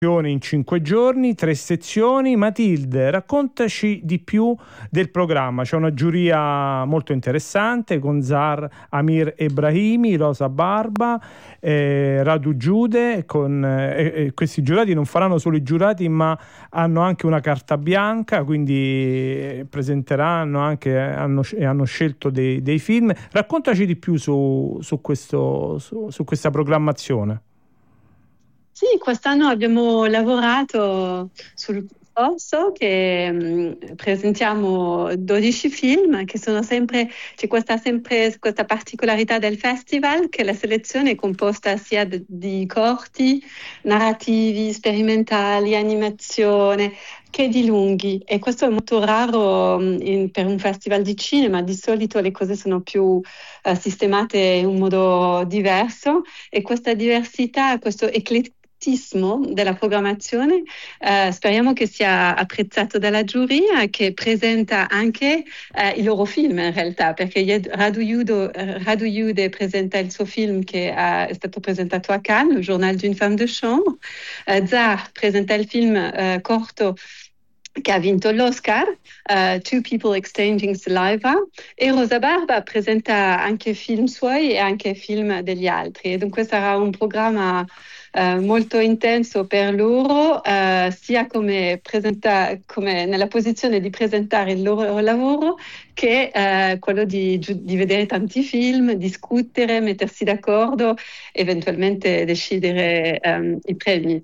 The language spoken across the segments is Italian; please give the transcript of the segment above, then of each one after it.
in 5 giorni, 3 sezioni. Matilde, raccontaci di più del programma. C'è una giuria molto interessante con Zar Amir Ebrahimi, Rosa Barba, Radu Giude. Questi giurati non faranno solo i giurati, ma hanno anche una carta bianca, quindi presenteranno anche, hanno scelto dei film. Raccontaci di più su questa programmazione. Sì, quest'anno abbiamo lavorato sul corso che presentiamo 12 film che sono sempre, c'è questa particolarità del festival che la selezione è composta sia di corti, narrativi, sperimentali, animazione, che di lunghi, e questo è molto raro per un festival di cinema. Di solito le cose sono più sistemate in un modo diverso, e questa diversità, questo eclettismo della programmazione speriamo che sia apprezzato dalla giuria, che presenta anche i loro film in realtà, perché Radu Jude presenta il suo film che è stato presentato a Cannes, Le Journal d'une femme de chambre. Zar presenta il film corto che ha vinto l'Oscar, Two People Exchanging Saliva, e Rosa Barba presenta anche film suoi e anche film degli altri. E dunque sarà un programma molto intenso per loro, sia come nella posizione di presentare il loro lavoro, che quello di vedere tanti film, discutere, mettersi d'accordo, eventualmente decidere i premi.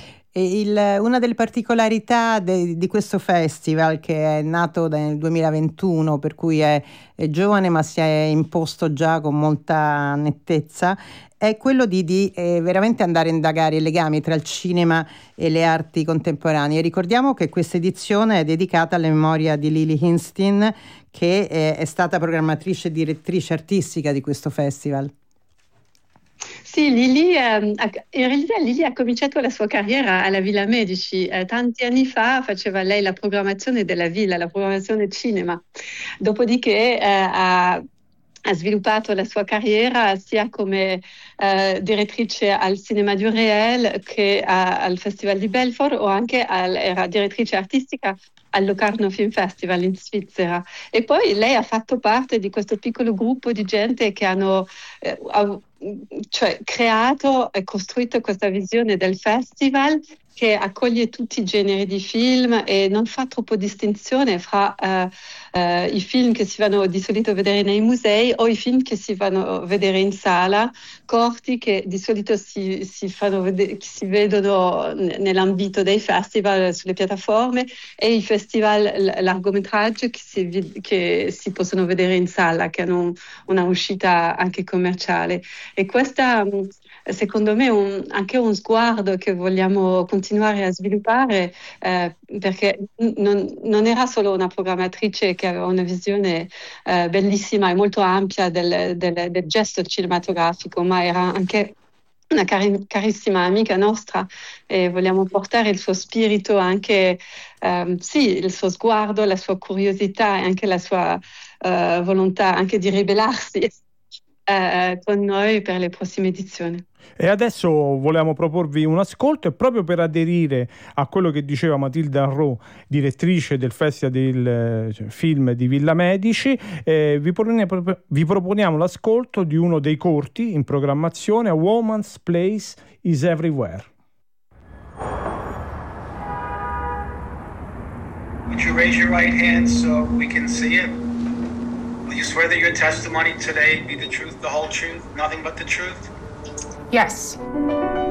Una delle particolarità di questo festival, che è nato nel 2021, per cui è giovane ma si è imposto già con molta nettezza, è quello di veramente andare a indagare i legami tra il cinema e le arti contemporanee. Ricordiamo che questa edizione è dedicata alla memoria di Lili Hinstin, che è stata programmatrice e direttrice artistica di questo festival. Sì, in realtà Lili ha cominciato la sua carriera alla Villa Medici. Tanti anni fa faceva lei la programmazione della Villa, la programmazione cinema. Dopodiché ha sviluppato la sua carriera sia come direttrice al Cinema du Réel che al Festival di Belfort, o anche era direttrice artistica al Locarno Film Festival in Svizzera. E poi lei ha fatto parte di questo piccolo gruppo di gente che hanno creato e costruito questa visione del festival, che accoglie tutti i generi di film e non fa troppo distinzione fra i film che si vanno di solito vedere nei musei o i film che si vanno vedere in sala, corti che di solito si vedono nell'ambito dei festival sulle piattaforme, e i festival largometraggio che si possono vedere in sala, che hanno una uscita anche commerciale. E questa, secondo me, anche un sguardo che vogliamo continuare a sviluppare, perché non era solo una programmatrice che aveva una visione bellissima e molto ampia del gesto cinematografico, ma era anche una carissima amica nostra, e vogliamo portare il suo spirito, anche il suo sguardo, la sua curiosità e anche la sua volontà anche di ribellarsi con noi per le prossime edizioni. E adesso volevamo proporvi un ascolto, e proprio per aderire a quello che diceva Matilde Arro, direttrice del Festival del Film di Villa Medici, vi proponiamo l'ascolto di uno dei corti in programmazione, A Woman's Place is Everywhere. Would you raise your right hand so we can see it? Will you swear that your testimony today be the truth, the whole truth, nothing but the truth? Yes.